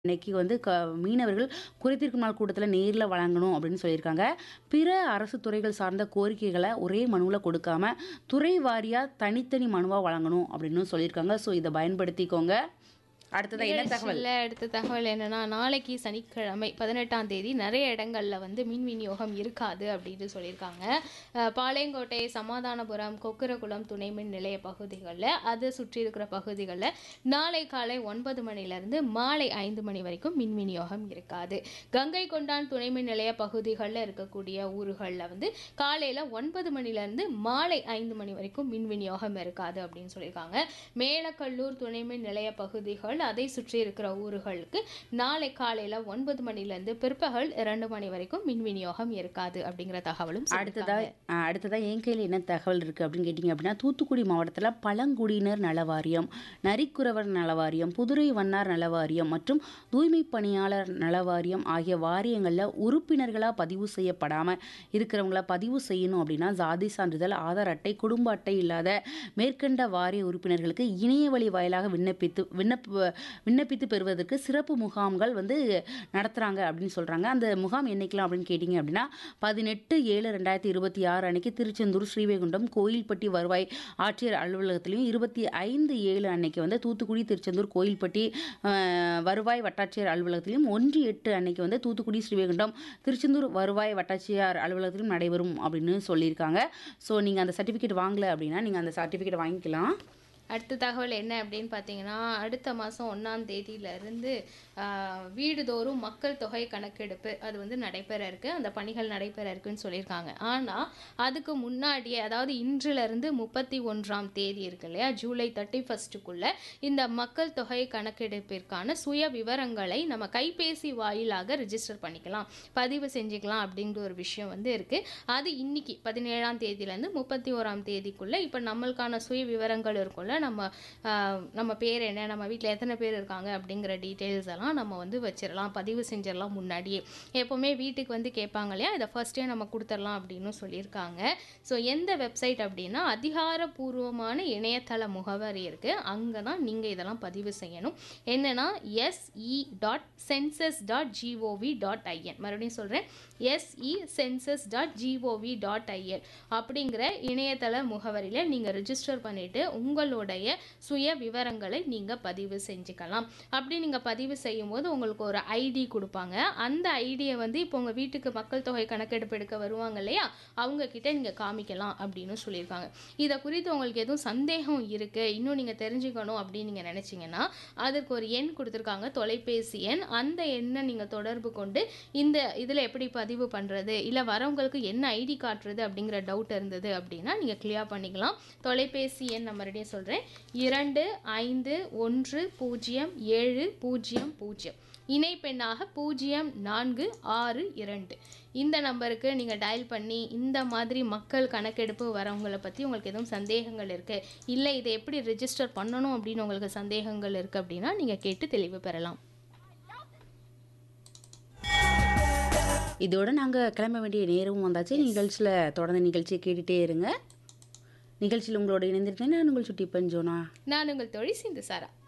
இன்னைக்கு வந்து மீனவர்கள் குறைதீர்க்கும் நாள் கூட்டத்துல நேர்ல வழங்கணும் அப்படின்னு சொல்லியிருக்காங்க. பிற அரசு துறைகள் சார்ந்த கோரிக்கைகள ஒரே மனுவுல கொடுக்காம, துறை வாரியா தனித்தனி மனுவா வழங்கணும் அப்படின்னு சொல்லியிருக்காங்க. ஸோ இத பயன்படுத்திக்கோங்க. அடுத்ததா என்ன தகவல்? நிகழ்ச்சியில் அடுத்த தகவல் என்னன்னா, நாளைக்கு சனிக்கிழமை 18ஆம் தேதி நிறைய இடங்கள்ல வந்து மின் விநியோகம் இருக்காது அப்படின்னு சொல்லியிருக்காங்க. பாளையங்கோட்டை, சமாதானபுரம், கொக்கரகுளம் துணை மின் நிலைய பகுதிகளில், அதை சுற்றி இருக்கிற பகுதிகளில் நாளை காலை 9 மணிலேருந்து மாலை 5 மணி வரைக்கும் மின் விநியோகம் இருக்காது. கங்கை கொண்டான் துணை மின் நிலைய பகுதிகளில் இருக்கக்கூடிய ஊர்களில் வந்து காலையில் 9 மணிலேருந்து மாலை 5 மணி வரைக்கும் மின் விநியோகம் இருக்காது அப்படின்னு சொல்லியிருக்காங்க. மேலக்கல்லூர் துணை மின் நிலைய பகுதிகள், அதை சுற்றி இருக்கிற ஊர்களுக்கு நாளை காலையில 9 மணிலேருந்து பிற்பகல் 2 மணி வரைக்கும் மின் விநியோகம் இருக்காது அப்படிங்கிற தகவலும் அடுத்ததா என் கையில் என்ன தகவல் இருக்கு அப்படின்னு கேட்டிங்க அப்படின்னா, தூத்துக்குடி மாவட்டத்தில் பழங்குடியினர் நல வாரியம், நரிக்குறவர் நல வாரியம், புதுரை வண்ணார் நல வாரியம் மற்றும் தூய்மை பணியாளர் நல வாரியம் ஆகிய வாரியங்களில் உறுப்பினர்களாக பதிவு செய்யப்படாமல் இருக்கிறவங்கள பதிவு செய்யணும் அப்படின்னா, ஜாதி சான்றிதழ், ஆதார் அட்டை, குடும்ப அட்டை இல்லாத மேற்கண்ட வாரிய உறுப்பினர்களுக்கு இணைய வழி வாயிலாக விண்ணப்பித்து பெறுவதற்கு சிறப்பு முகாம்கள் வந்து நடத்துகிறாங்க அப்படின்னு சொல்கிறாங்க. அந்த முகாம் என்னைக்கலாம் அப்படின்னு கேட்டிங்க அப்படின்னா, 18/7/2026 அன்னைக்கு திருச்செந்தூர், ஸ்ரீவைகுண்டம், கோயில்பட்டி வருவாய் ஆட்சியர் அலுவலகத்திலையும், 25/7 அன்னைக்கு வந்து தூத்துக்குடி, திருச்செந்தூர், கோயில்பட்டி வருவாய் வட்டாட்சியர் அலுவலகத்திலையும், 1/8 அன்னைக்கு வந்து தூத்துக்குடி, ஸ்ரீவைகுண்டம், திருச்செந்தூர் வருவாய் வட்டாட்சியர் அலுவலகத்திலும் நடைபெறும் அப்படின்னு சொல்லியிருக்காங்க. ஸோ நீங்கள் அந்த சர்டிஃபிகேட் வாங்கலை அப்படின்னா நீங்கள் அந்த சர்டிஃபிகேட் வாங்கிக்கலாம். அடுத்த தகவல் என்ன அப்படின்னு பார்த்தீங்கன்னா, அடுத்த மாதம் 1ஆம் தேதியிலிருந்து வீடுதோறும் மக்கள் தொகை கணக்கெடுப்பு அது வந்து நடைபெற இருக்கு. அந்த பணிகள் நடைபெற இருக்குன்னு சொல்லியிருக்காங்க. ஆனால் அதுக்கு முன்னாடியே, அதாவது இன்றிலிருந்து 31ஆம் தேதி இருக்கு இல்லையா, ஜூலை 31க்குள்ள இந்த மக்கள் தொகை கணக்கெடுப்பிற்கான சுய விவரங்களை நம்ம கைபேசி வாயிலாக ரிஜிஸ்டர் பண்ணிக்கலாம், பதிவு செஞ்சுக்கலாம் அப்படிங்கிற ஒரு விஷயம் வந்து இருக்குது. அது இன்னைக்கு 17ஆம் தேதியிலேருந்து 31ஆம் தேதிக்குள்ளே இப்போ நம்மளுக்கான சுய விவரங்கள் இருக்கும்ல, நம்ம பேர் என்ன, நம்ம வீட்டில் எத்தனை பேர் இருக்காங்க அப்படிங்கிற டீட்டெயில்ஸ் எல்லாம் நம்ம வந்து வச்சிடலாம், பதிவு செஞ்சிடலாம். முன்னாடியே எப்போவுமே வீட்டுக்கு வந்து கேட்பாங்க இல்லையா, இதை ஃபர்ஸ்டே நம்ம கொடுத்துடலாம் அப்படின்னு சொல்லியிருக்காங்க. ஸோ எந்த வெப்சைட் அப்படின்னா, அதிகாரப்பூர்வமான இணையதள முகவரி இருக்குது, அங்கே தான் நீங்கள் இதெல்லாம் பதிவு செய்யணும். என்னென்னா se.census.gov.in, மறுபடியும் சொல்கிறேன், se.census.gov.in அப்படிங்கிற இணையதள முகவரியில் நீங்கள் ரிஜிஸ்டர் பண்ணிவிட்டு உங்களுடைய சுய விவரங்களை நீங்கள் பதிவு செஞ்சுக்கலாம். அப்படி நீங்கள் பதிவு செய்யும் போது உங்களுக்கு ஒரு ஐடி கொடுப்பாங்க. அந்த ஐடியை வந்து இப்போ உங்கள் வீட்டுக்கு மக்கள் தொகை கணக்கெடுப்பு எடுக்க வருவாங்க இல்லையா, அவங்க கிட்ட நீங்கள் காமிக்கலாம் அப்படின்னு சொல்லியிருக்காங்க. இதை குறித்து உங்களுக்கு எதுவும் சந்தேகம் இருக்குது, இன்னும் நீங்கள் தெரிஞ்சுக்கணும் அப்படின்னு நீங்கள் நினச்சிங்கன்னா, அதற்கு ஒரு எண் கொடுத்துருக்காங்க, தொலைபேசி எண். அந்த எண்ணை நீங்கள் தொடர்பு கொண்டு இந்த இதில் எப்படி பதிவு பண்ணுறது, இல்லை வரவங்களுக்கு என்ன ஐடி காட்டுறது அப்படிங்கிற டவுட் இருந்தது அப்படின்னா நீங்கள் கிளியர் பண்ணிக்கலாம். தொலைபேசி எண் நான் மறுபடியும் சொல்கிறேன், 25107000, இணைப்பெண்ணாக 0462. இந்த நம்பருக்கு நீங்கள் டயல் பண்ணி இந்த மாதிரி மக்கள் கணக்கெடுப்பு வரவங்களை பற்றி உங்களுக்கு எதுவும் சந்தேகங்கள் இருக்குது, இல்லை இதை எப்படி ரிஜிஸ்டர் பண்ணணும் அப்படின்னு உங்களுக்கு சந்தேகங்கள் இருக்குது அப்படின்னா நீங்கள் கேட்டு தெளிவு பெறலாம். இதோட நாங்கள் கிளம்ப வேண்டிய நேரமும் வந்தாச்சு. நிகழ்ச்சியில் தொடர்ந்து நிகழ்ச்சியை கேட்டுகிட்டே இருங்க. நிகழ்ச்சியில் உங்களோட இணைந்திருக்கேன் நான் உங்கள் சுட்டி பஞ்சோனா. நான் உங்கள் தோழி சிந்து சாரா.